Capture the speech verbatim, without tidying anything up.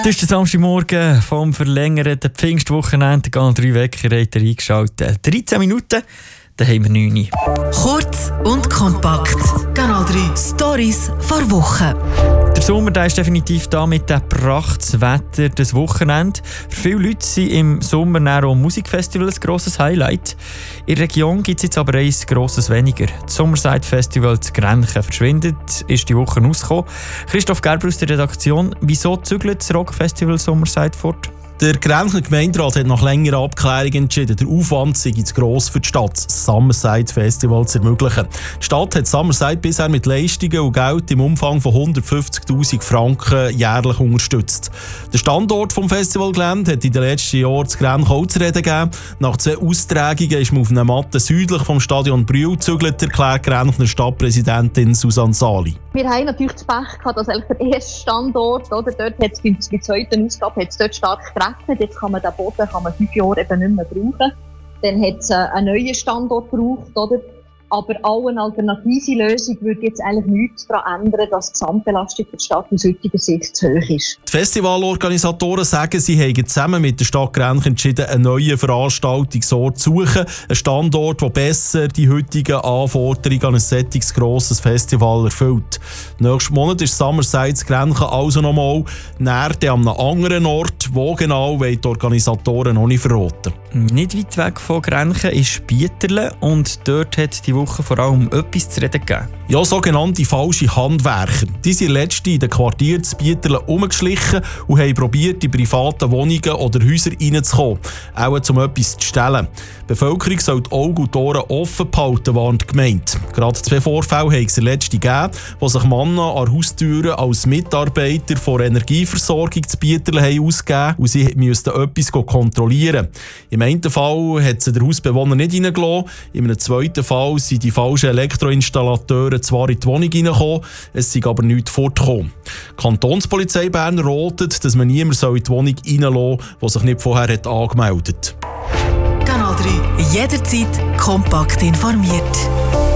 Das ist der Samstagmorgen vom verlängerten Pfingstwochenende. Kanal drei Wecker hat er eingeschaltet. dreizehn Minuten, dann haben wir neun. Kurz und kompakt. Kanal drei Stories vor Wochen. Der Sommer der ist definitiv da mit dem Prachtwetter des Wochenende. Für viele Leute sind im Sommer auch Musikfestivals ein grosses Highlight. In der Region gibt es jetzt aber ein grosses weniger. Das Summerside Festival zu Grenchen verschwindet, ist die Woche rausgekommen. Christoph Gerber aus der Redaktion. Wieso zügelt das Rockfestival Summerside fort? Der Grenchner Gemeinderat hat nach längerer Abklärung entschieden, der Aufwand sei zu gross für die Stadt, das Summerside Festival zu ermöglichen. Die Stadt hat Summerside bisher mit Leistungen und Geld im Umfang von hundertfünfzigtausend Franken jährlich unterstützt. Der Standort des Festivalgelände hat in den letzten Jahren zu Grenchen auch zu reden gegeben. Nach zwei Austragungen ist man auf einer Matte südlich vom Stadion Brühl gezügelt, erklärt Grenchner Stadtpräsidentin Susanne Sali. Wir haben natürlich das Pech gehabt, dass der erste Standort, oder, dort hat es bei der zweiten Ausgabe hat's dort stark geregnet. Jetzt kann man den Boden kann man fünf Jahre eben nicht mehr brauchen. Dann hat es einen neuen Standort gebraucht, oder? Aber auch eine alternative Lösung würde jetzt eigentlich nichts daran ändern, dass die Gesamtbelastung für die Stadt aus heutiger Sicht zu hoch ist. Die Festivalorganisatoren sagen, sie haben zusammen mit der Stadt Grenchen entschieden, einen neuen Veranstaltungsort zu suchen. Ein Standort, der besser die heutigen Anforderungen an ein solches grosses Festival erfüllt. Nächsten Monat ist Summerside Grenchen also nochmal näher an einem anderen Ort, wo genau wollen die Organisatoren noch nicht verraten. Nicht weit weg von Grenchen ist Bieterle und dort hat die Woche vor allem etwas zu reden gegeben. Ja, sogenannte falsche Handwerker. Die sind letztens in den Quartieren zu Bieterle umgeschlichen und haben probiert, in private Wohnungen oder Häuser reinzukommen, auch um etwas zu stellen. Die Bevölkerung soll die Augen und Ohren offen behalten, warnt die Gemeinde. Gerade zwei Vorfälle haben es letztens gegeben, wo sich Männer an Haustüren als Mitarbeiter von Energieversorgung zu Bieterle haben ausgegeben und sie mussten etwas kontrollieren. Im einen Fall hat sie der Hausbewohner nicht reingelassen, in einem zweiten Fall sind die falschen Elektroinstallateure zwar in die Wohnung reingekommen, es sind aber nichts fortgekommen. Die Kantonspolizei Bern rotet, dass man niemand in die Wohnung reinlassen soll, der sich nicht vorher hat angemeldet hat. Kanal drei. Jederzeit kompakt informiert.